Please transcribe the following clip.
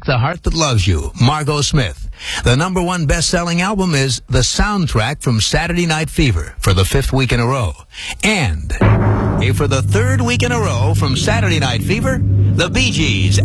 the Heart That Loves You, Margot Smith. The #1 best-selling album is the soundtrack from Saturday Night Fever for the 5th week in a row. And for the 3rd week in a row from Saturday Night Fever, the Bee Gees